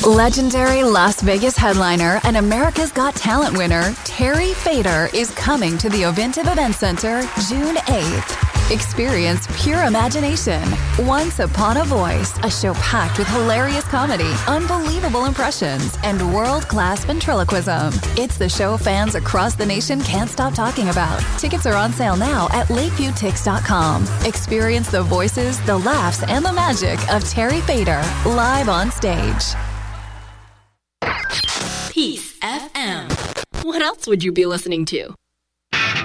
Legendary Las Vegas headliner and America's Got Talent winner, Terry Fator, is coming to the Ovintiv Event Center June 8th. Experience pure imagination. Once Upon a Voice, a show packed with hilarious comedy, unbelievable impressions, and world-class ventriloquism. It's the show fans across the nation can't stop talking about. Tickets are on sale now at lakeviewtix.com. Experience the voices, the laughs, and the magic of Terry Fator live on stage. Peace FM. What else would you be listening to?